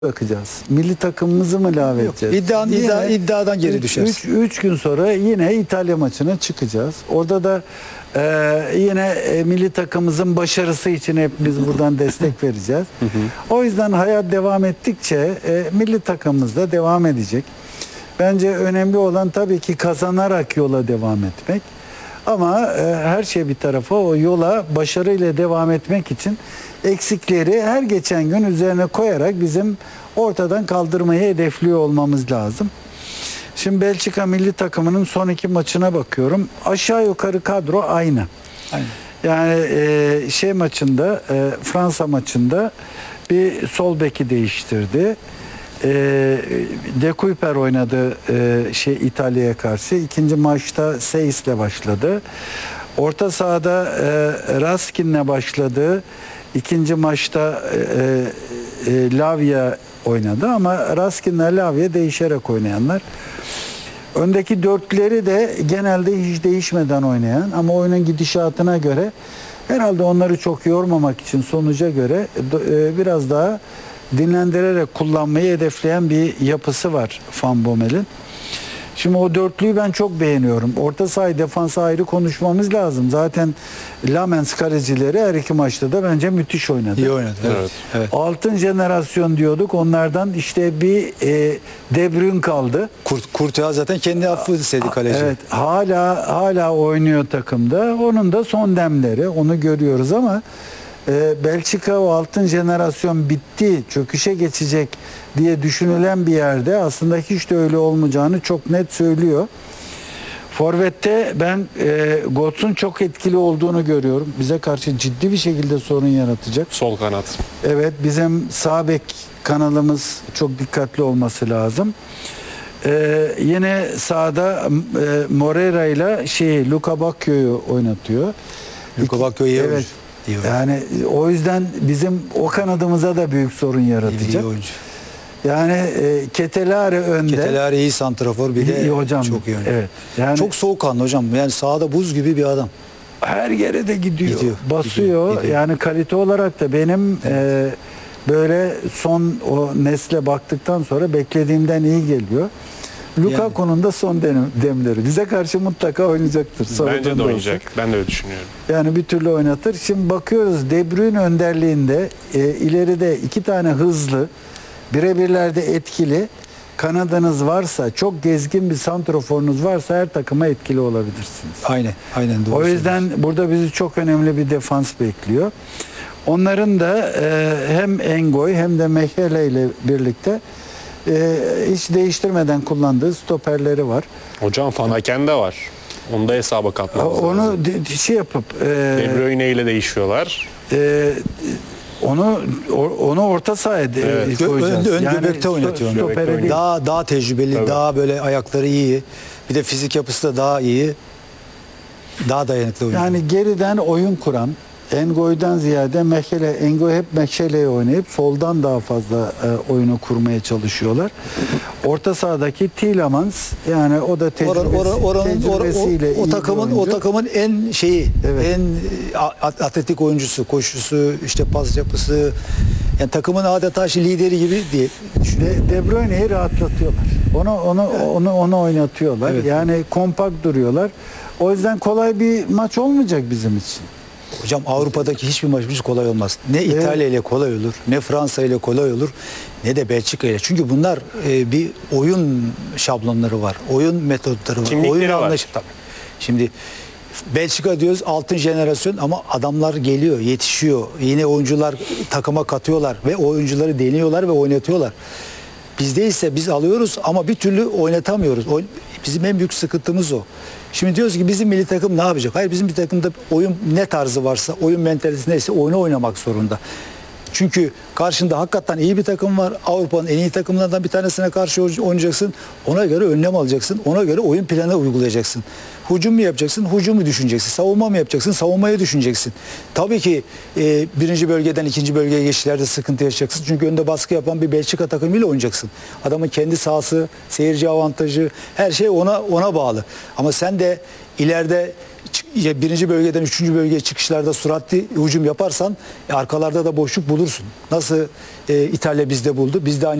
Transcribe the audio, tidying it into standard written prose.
bakacağız. Milli takımımızı mı ilave edeceğiz? İddiadan geri düşeriz. 3 gün sonra yine İtalya maçına çıkacağız. Orada da yine milli takımımızın başarısı için hepimiz buradan destek vereceğiz. O yüzden hayat devam ettikçe milli takımımız da devam edecek. Bence önemli olan tabii ki kazanarak yola devam etmek. Ama her şey bir tarafa, o yola başarıyla devam etmek için eksikleri her geçen gün üzerine koyarak bizim ortadan kaldırmayı hedefliyor olmamız lazım. Şimdi Belçika milli takımının son 2 maçına bakıyorum. Aşağı yukarı kadro aynı. Yani maçında, Fransa maçında bir sol beki değiştirdi. De Kuyper oynadı İtalya'ya karşı. İkinci maçta Seis'le başladı. Orta sahada Raskin'le başladı. İkinci maçta Lavia oynadı ama Raskin'le Lavia değişerek oynayanlar. Öndeki dörtleri de genelde hiç değişmeden oynayan ama oyunun gidişatına göre herhalde onları çok yormamak için sonuca göre biraz daha dinlendirerek kullanmayı hedefleyen bir yapısı var Van Bommel'in. Şimdi o dörtlüyü ben çok beğeniyorum. Orta sahayı, defansı ayrı konuşmamız lazım. Zaten Lamens kalecileri her 2 maçta da bence müthiş oynadı. İyi oynadı. Evet. Altın jenerasyon diyorduk. Onlardan işte bir De Bruyne kaldı. Courtois zaten kendi affı istedi kaleci. Evet. Hala oynuyor takımda. Onun da son demleri. Onu görüyoruz ama Belçika o altın jenerasyon bitti, çöküşe geçecek diye düşünülen bir yerde aslında hiç de öyle olmayacağını çok net söylüyor. Forvet'te ben Götz'ün çok etkili olduğunu görüyorum. Bize karşı ciddi bir şekilde sorun yaratacak. Sol kanat. Evet, bizim sağ bek kanalımız çok dikkatli olması lazım. Yine sağda Moreira ile Luka Bakio'yu oynatıyor. Luka Bakio iyi oyuncu. Evet. Yani o yüzden bizim o kanadımıza da büyük sorun yaratacak. İyi oyuncu. Yani Ketelare önde. Ketelare iyi santrafor, bir de hocam, çok iyi oyuncu. Evet. Yani çok soğukkanlı hocam. Yani sahada buz gibi bir adam. Her yere de gidiyor. Basıyor. Gidiyor. Yani kalite olarak da benim böyle son o nesle baktıktan sonra beklediğimden iyi geliyor. Lukaku'nun da son demleri. Bize karşı mutlaka oynayacaktır. Bence de oynayacak. Ben de öyle düşünüyorum. Yani bir türlü oynatır. Şimdi bakıyoruz De Bruyne önderliğinde ileride 2 tane hızlı, birebirlerde etkili kanadınız varsa, çok gezgin bir santroforunuz varsa her takıma etkili olabilirsiniz. Aynen doğru. O yüzden burada bizi çok önemli bir defans bekliyor. Onların da hem Engoy hem de Mehele ile birlikte hiç değiştirmeden kullandığı stoperleri var. Hocam Van Aken de var. Onu da hesaba katmamız lazım. Onu yapıp De Bruyne ile değişiyorlar. onu orta sahaya koyacağız. Ön göbekte oynatıyor. Daha tecrübeli, Tabii. daha böyle ayakları iyi. Bir de fizik yapısı da daha iyi. Daha dayanıklı oyuncu. Yani geriden oyun kuran, Engoy'dan ziyade Engoy hep Mehele'ye oynayıp soldan daha fazla oyunu kurmaya çalışıyorlar. Orta sahadaki Tielemans, yani o da tecrübesiyle o takımın en en atletik oyuncusu, koşusu, işte pas yapısı, yani takımın adeta lideri gibi diye düşünüyorum. De Bruyne'yi rahatlatıyorlar. Onu oynatıyorlar. Evet. Yani kompakt duruyorlar. O yüzden kolay bir maç olmayacak bizim için. Hocam Avrupa'daki hiçbir maçımız kolay olmaz. Ne İtalya ile kolay olur, ne Fransa ile kolay olur, ne de Belçika ile. Çünkü bunlar bir oyun şablonları var, oyun metotları var, Kimlikleri oyun var. anlayışı. Tabii. Şimdi Belçika diyoruz altın jenerasyon ama adamlar geliyor, yetişiyor. Yine oyuncular takıma katıyorlar ve oyuncuları deniyorlar ve oynatıyorlar. Bizde ise biz alıyoruz ama bir türlü oynatamıyoruz. Bizim en büyük sıkıntımız o. Şimdi diyoruz ki bizim milli takım ne yapacak? Hayır, bizim bir takımda oyun ne tarzı varsa, oyun mentalitesi neyse oyunu oynamak zorunda. Çünkü karşında hakikaten iyi bir takım var. Avrupa'nın en iyi takımlarından bir tanesine karşı oynayacaksın. Ona göre önlem alacaksın. Ona göre oyun planı uygulayacaksın. Hücum mu yapacaksın? Hücumu düşüneceksin. Savunma mı yapacaksın? Savunmayı düşüneceksin. Tabii ki birinci bölgeden ikinci bölgeye geçişlerde sıkıntı yaşayacaksın. Çünkü önde baskı yapan bir Belçika takımıyla oynayacaksın. Adamın kendi sahası, seyirci avantajı, her şey ona bağlı. Ama sen de ileride birinci bölgeden üçüncü bölgeye çıkışlarda süratli hücum yaparsan arkalarda da boşluk bulursun. Nasıl İtalya bizde buldu? Biz de aynı